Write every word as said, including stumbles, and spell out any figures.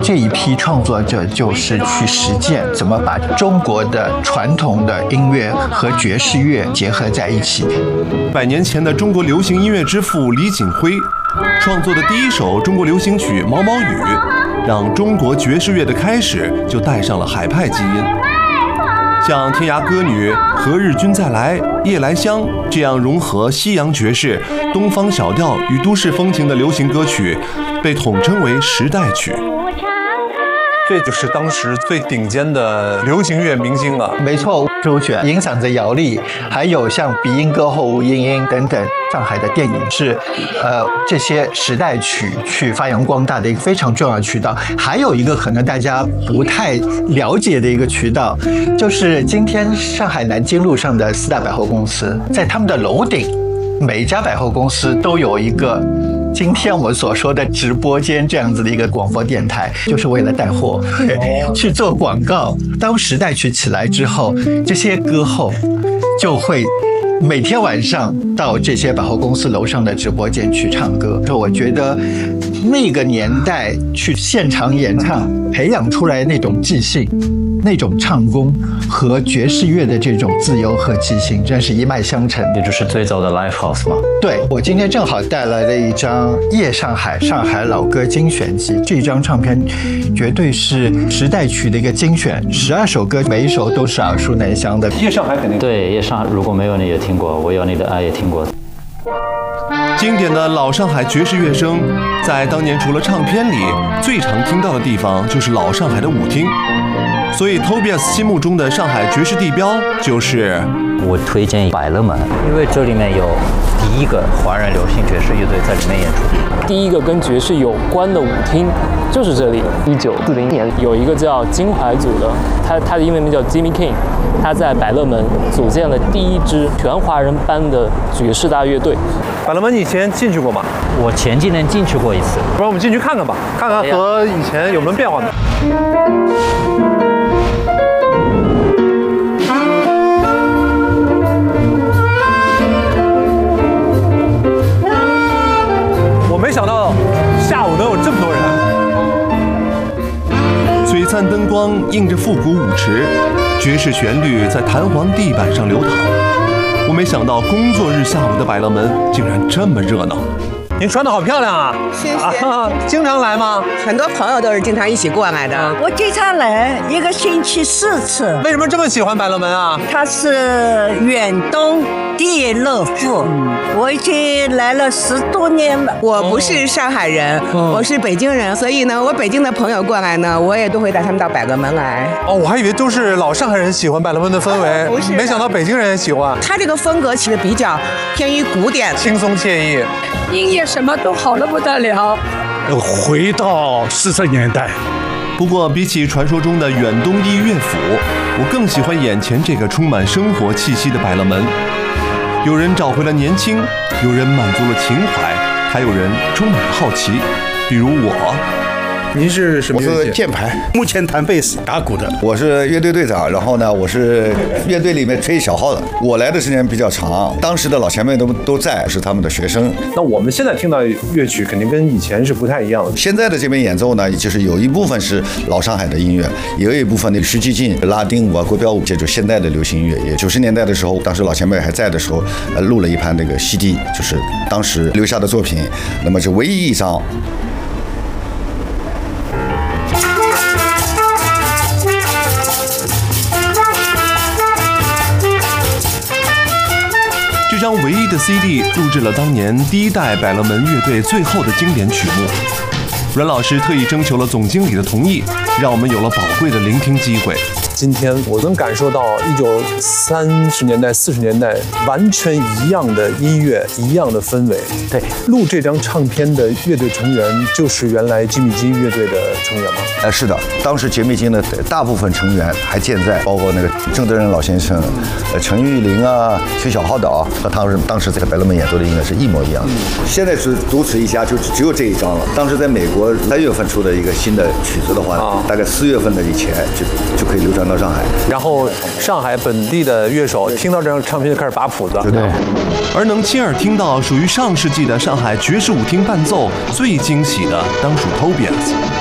这一批创作者就是去实践怎么把中国的传统的音乐和爵士乐结合在一起。 百年前的中国流行音乐之父李锦辉创作的第一首中国流行曲《毛毛雨》，让中国爵士乐的开始就带上了海派基因。像《天涯歌女》《何日君再来》《夜来香》这样融合西洋爵士、东方小调与都市风情的流行歌曲，被统称为时代曲。 这就是当时最顶尖的流行乐明星了。 没错，周璇影响着姚丽，还有像鼻音歌后吴莺莺等等。上海的电影是，呃，这些时代曲去发扬光大的一个非常重要的渠道。还有一个可能大家不太了解的一个渠道，就是今天上海南京路上的四大百货公司，在他们的楼顶，每一家百货公司都有一个今天我们所说的直播间这样子的一个广播电台，就是为了带货，去做广告。当时代曲起来之后，这些歌后就会每天晚上到这些百货公司楼上的直播间去唱歌。我觉得那个年代去现场演唱，培养出来那种即兴，那种唱功和爵士乐的这种自由和即兴，真是一脉相承。 也就是最早的 Live House 吗？ 对，我今天正好带来了一张《夜上海上海老歌精选集》，这张唱片绝对是时代曲的一个精选，十二首歌，每一首都是耳熟能详的。 夜上海肯定对，夜上如果没有你也听过，我有你的爱也听过。 经典的老上海爵士乐声，在当年除了唱片里，最常听到的地方就是老上海的舞厅。所以 Tobias 心目中的上海爵士地标就是我推荐百乐门，因为这里面有第一个华人流行爵士乐队在里面演出， 第一个跟爵士有关的舞厅就是这里。一九四零年有一个叫金怀组的，他他的英文名叫 Jimmy King， 他在百乐门组建了第一支全华人班的爵士大乐队。 百乐门你以前进去过吗？ 我前几年进去过一次。 不然我们进去看看吧，看看和以前有没有变化呢？没想到下午能有这么多人。 璀璨灯光映着复古舞池，爵士旋律在弹簧地板上流淌。我没想到工作日下午的百乐门竟然这么热闹。 您穿得好漂亮啊！ 谢谢。 啊、经常来吗？ 很多朋友都是经常一起过来的。 我经常来，一个星期四次。 为什么这么喜欢百乐门啊？ 它是远东第乐府，嗯、我已经来了十多年了。 我不是上海人，哦、我是北京人，所以呢，我北京的朋友过来呢，我也都会带他们到百乐门来。 哦，我还以为都是老上海人喜欢百乐门的氛围， 不是， 没想到北京人也喜欢。 它这个风格其实比较偏于古典， 轻松惬意。 音乐什么都好得不得了， 回到四十年代。 不过比起传说中的远东第一乐府，我更喜欢眼前这个充满生活气息的百乐门。有人找回了年轻，有人满足了情怀，还有人充满了好奇，比如我。 您是什么乐器？ 我是键盘，目前弹贝斯、打鼓的。 我是乐队队长，然后呢，我是乐队里面吹小号的。我来的时间比较长，当时的老前辈都都在，是他们的学生。 那我们现在听到乐曲肯定跟以前是不太一样的。 现在的这边演奏呢，就是有一部分是老上海的音乐，也有一部分的徐继进、拉丁舞啊、国标舞，这就是现代的流行音乐。也九十年代的时候，当时老前辈还在的时候，呃，录了一盘那个 C D， 就是当时留下的作品。那么是唯一一张。 这张唯一的 C D 录制了当年第一代百乐门乐队最后的经典曲目。阮老师特意征求了总经理的同意，让我们有了宝贵的聆听机会。 今天我能感受到一九三十年代、四十年代完全一样的音乐，一样的氛围。 对， 录这张唱片的乐队成员就是原来吉米金乐队的成员吗？ 呃，是的，当时杰米金的大部分成员还健在，包括那个郑德仁老先生、呃陈玉玲啊、崔小浩的啊，和他们当时在百乐门演奏的音乐是一模一样的。嗯、现在是独此一家，就只有这一张了。当时在美国三月份出的一个新的曲子的话，啊、大概四月份的以前就就可以流传到上海。 然后上海本地的乐手听到这张唱片就开始把谱子。 对。 而能亲耳听到属于上世纪的上海爵士舞厅伴奏，最惊喜的当属 Tobias。